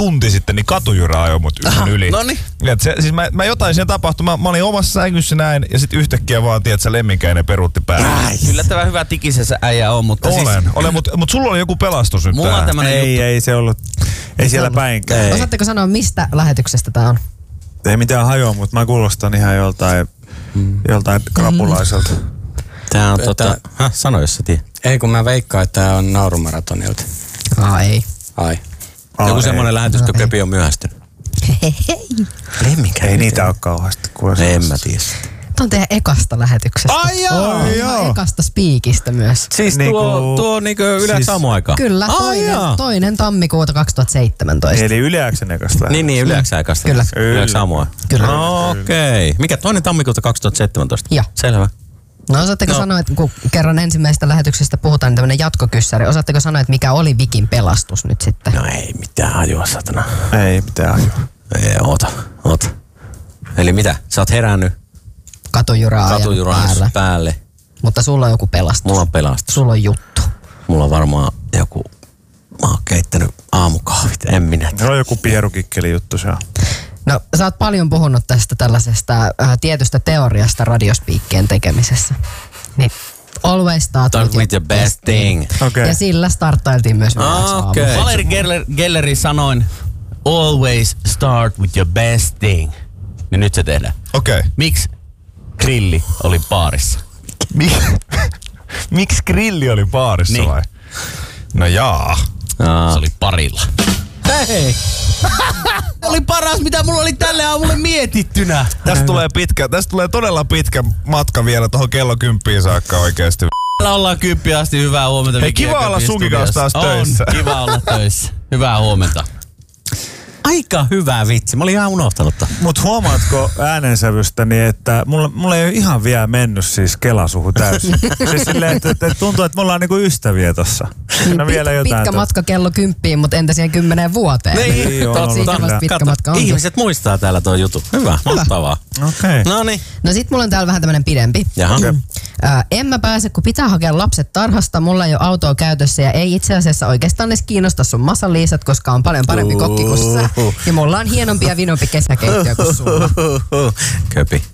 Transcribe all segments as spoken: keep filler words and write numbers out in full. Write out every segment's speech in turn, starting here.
tunti sitten, niin katujyrä ajoi mut yhden yli. Noniin. Se, siis mä, mä jotain siinä tapahtui. Mä, mä olin omassa sängyssä näin, ja sitten yhtäkkiä vaan, tiedät sä, lemminkäinen peruutti päälle. Yllättävän hyvä tikisessä äijä on, mutta Olen, siis... olen, mutta mut sulla oli joku pelastus nyt Mulla on tähän. tämmönen Ei, juttu. ei se ollut, ei siellä päinkään. Osaatteko sanoa, mistä lähetyksestä tää on? Ei mitään hajoa, mutta mä kuulostan ihan joltain, mm. joltain krapulaiselta. Tää on tota... Häh, sano jos sä tiedät. Ei, kun mä veikkaan, että tää on naurumaratonilta. Aa, ei. Ai. Aa, Joku ei. semmonen lähetys, kun Köpi on myöhästynyt. Ei niitä ole kauheasti. En mä tiedä. Tämä on teidän ekasta lähetyksestä. Ai joo! Ai joo. Ekasta spiikistä myös. Siis Niinku- tuo, tuo niinku yleensä siis- aamuaikaa. Kyllä, Ai toinen, jaa. toinen tammikuuta kaksituhattaseitsemäntoista. Eli Yleäksen ekasta. Niin, niin, yleensä aikasta. Kyllä. Yleensä aamua. Kyllä. Okei. Okay. Mikä toinen tammikuuta kaksituhattaseitsemäntoista? Joo. Selvä. No osaatteko No. sanoa, että kun kerran ensimmäisestä lähetyksestä puhutaan, niin tämmöinen jatkokyssäri. Osaatteko sanoa, että mikä oli Vikin pelastus nyt sitten? No ei mitään hajua, satana. Ei mitään hajua. Ei, oota, oota. Eli mitä? Sä oot herännyt Katujuraan katujuraan päällä. päälle. Mutta sulla on joku pelastus. Mulla on pelastus. Sulla on juttu. Mulla on varmaan joku... Mä oon keittänyt aamukahvit, en minä. Se on joku pierukikkeli juttu se on. No sä oot paljon puhunut tästä tällaisesta äh, tietystä teoriasta radiospiikkien tekemisessä. Niin always start, Start with your best thing. Okei. Okay. Ja sillä starttailtiin myös yleensä Okei. aamulla. Valeri Geller, Gellerin sanoin, always start with your best thing. Niin nyt se tehdään. Okei. Okay. Miksi grilli oli baarissa? Miksi grilli oli baarissa Niin. vai? No jaa. Se oli parilla. Hei! oli paras, mitä mulla oli tälle aamulle mietittynä. Tästä tulee pitkä, tästä tulee todella pitkä matka vielä tuohon kello kymppiin saakka oikeesti. Täällä ollaan kymppiä asti. Hyvää huomenta. Hei, Viki ja kiva olla Köpi sunkin kanssa studiossa. taas töissä. On, kiva olla töissä. Hyvää huomenta. Aika hyvä vitsi. Mä olin ihan unohtanut tämän. Mut huomaatko äänensävystä, niin että mulla, mulla ei ole ihan vielä mennyt siis kelasuhu täysin. Siis silleen, että, että tuntuu, että me ollaan niinku ystäviä tossa. No vielä Pitkä, jotain. pitkä to- matka kello kymppiin, mutta entä siihen kymmeneen vuoteen? Niin, on ollut Siinä kyllä. vasta pitkä Kato, matka onkin. ihmiset muistaa täällä tuon jutun. Hyvä, mahtavaa. Okei. Okay. No niin. No sit mulla on täällä vähän tämmönen pidempi. Jaha. Okay. Ää, en mä pääse, kun pitää hakea lapset tarhasta. Mulla ei ole autoa käytössä ja ei itse asiassa oikeastaan edes kiinnosta sun masaliisat, koska on paljon parempi kokki kuin sä. Ja mulla on hienompi ja vinompi kesäkeittiö kuin sulla. Köpi.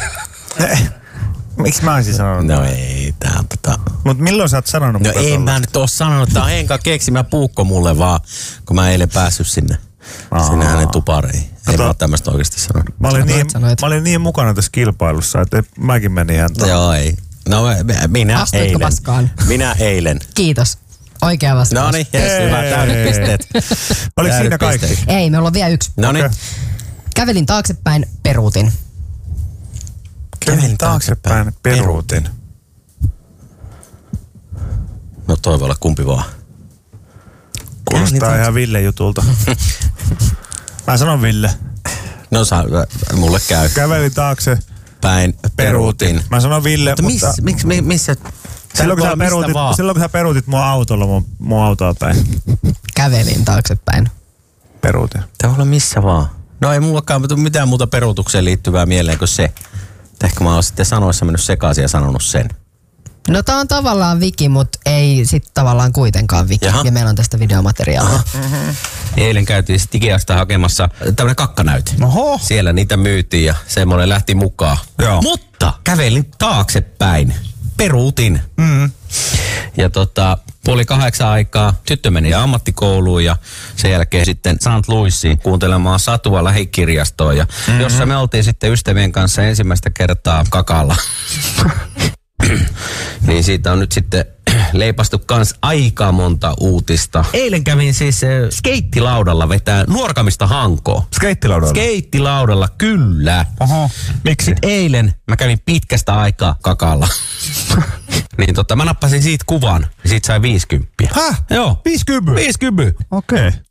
Miksi mä olisin sanonut? No ei, tää on tota... Mut milloin sä oot sanonut No muka en tolla? mä nyt oo sanonut, tää on Henka keksimä puukko mulle vaan, kun mä eilen päässyt sinne. Aa. Sinne hänen tupareihin. Ei Kato. mä oo tämmöstä oikeesti sanonut. Mä olin, Sanoit, niin, sanoit. mä olin niin mukana tässä kilpailussa, että mäkin menin ihan to- Joo ei. No minä Astuitko eilen. paskaan? Minä eilen. Kiitos. Oikea vastaus. No niin, jes, hyvä, täydet pisteet. Oliko Täydet siinä kaikki? pisteet. Ei, me ollaan vielä yksi. No niin. Okei. Kävelin taaksepäin, peruutin. Kävelin taaksepäin, peruutin. No toi voi olla kumpi vaan. Kuulostaa ihan Ville jutulta. Mä sanon Ville. No sa, mulle käy. Kävelin taakse, Päin peruutin. Mä sanon Ville, Mutta mutta... missä, miksi, mi- missä? Silloin kun, sä peruutit, silloin kun sä peruutit mua autolla, mun, mun autoa päin. Kävelin taaksepäin. Peruutin. Tämä voi olla missä vaan. No ei mullakaan tule mitään muuta peruutukseen liittyvää mieleen kuin se. Että ehkä mä oon sitten sanoissa mennyt sekaisin ja sanonut sen. No tää on tavallaan Viki, mutta ei sit tavallaan kuitenkaan Viki. Jaha. Ja meillä on tästä videomateriaalia. Eilen käytiin sitten Ikeasta hakemassa tämmönen kakkanäyte. Oho. Siellä niitä myytiin ja semmoinen lähti mukaan. Joo. Mutta kävelin taaksepäin. Peruutin. Mm. Ja tota, puoli kahdeksan aikaa tyttö meni ammattikouluun ja sen jälkeen sitten Saint Louisiin kuuntelemaan Satua lähikirjastoon. Ja mm-hmm. jossa me oltiin sitten ystävien kanssa ensimmäistä kertaa kakalla. Niin siitä on nyt sitten leipastu kans aika monta uutista. Eilen kävin siis äh, skeittilaudalla vetää Nuorgamista Hankoon. Skeittilaudalla? Skeittilaudalla, kyllä. Oho. Miksi? Sitten eilen mä kävin pitkästä aikaa kakalla. Niin tota, mä nappasin siitä kuvan ja siitä sai viisikymppiä. Häh? Joo. viisikymmentä? viisikymmentä. Okei. Okay.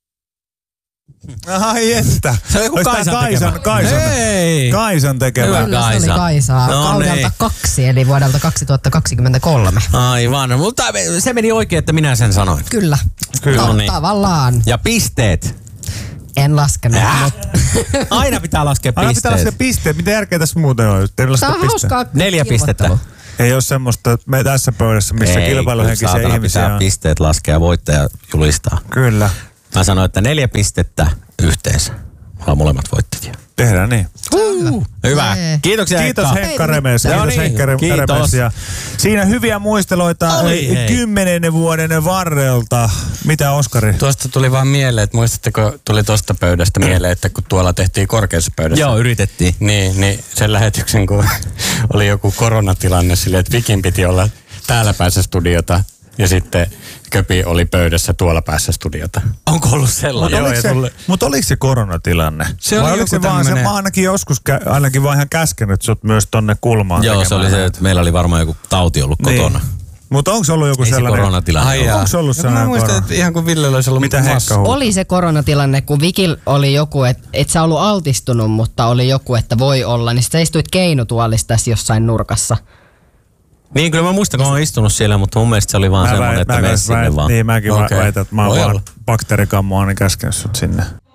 Ai että. Se on joku Olis tää Kaisan Kaisan, tekemä. Kaisan, Hei. Kaisan tekemä. Hyvä. Kyllä se Kaisa. oli Kaisaa. No Kaudelta niin. kaksi, eli vuodelta kaksituhattakaksikymmentäkolme. Aivan, mutta se meni oikein, että minä sen sanoin. Kyllä. Kyllä. Ta- No niin. Tavallaan. Ja pisteet. En laskenut, Äh. mutta Aina pitää laskea Aina pisteet. pitää laskea pisteet. Mitä järkeä tässä muuten on? Ei tämä lasketa on pisteet. hauskaa. Neljä pistettä. kilvoittelu. Ei ole semmoista, että me tässä pöydässä, missä Ei, kilpailuhenkisiä kun saatana ihmisiä pitää on. pisteet laskea ja voittaja julistaa. Kyllä. Mä sanoin, että neljä pistettä yhteensä. Ollaan molemmat voittajia. Tehdään niin. Uh, hyvä. Jee. Kiitoksia Kiitos Heikka. Henkka Remes. Joo Kiitos niin, Henkka Remes. kiitos. Ja siinä hyviä muisteloita Oli, hei. kymmenen vuoden varrelta. Mitä Oskari? Tuosta tuli vaan mieleen, että muistatteko, tuli tuosta pöydästä mieleen, että kun tuolla tehtiin korkeassa pöydässä. Joo, yritettiin. Niin, niin sen lähetyksen, kun oli joku koronatilanne silleen, että Vikin piti olla täällä päässä studiota ja sitten Köpi oli pöydässä tuolla päässä studiota. Onko ollut sellainen? Mutta oliko, se, tuli- mut oliko se koronatilanne? Se Vai oli oliko joku se vaan se, tämmönen- mä ainakin joskus, kä- ainakin vaan ihan käskenyt sut myös tonne kulmaan. Joo, se tekemään oli se, näitä. että meillä oli varmaan joku tauti ollut kotona. Niin. Mutta onko ollut joku Ei se sellainen? koronatilanne Ai ollut. jaa. Onko se ollut No, sellainen Mä muistan, korona? että ihan kuin Ville olisi ollut Mitä maassa. Henkka Oli se koronatilanne, kun Vikil oli joku, että et sä ollut altistunut, mutta oli joku, että voi olla, niin sit sä istuit keinutuolissa tässä jossain nurkassa. Niin, kyllä mä muistan, kun mä oon istunut siellä, mutta mun mielestä se oli vaan Mä semmoinen, väit- että mä mene väit- sinne väit- vaan. Niin, mäkin Okei. okay. väitän, että mä oon Voi vaan olla. bakteerikammoa, niin käskenyt sut sinne.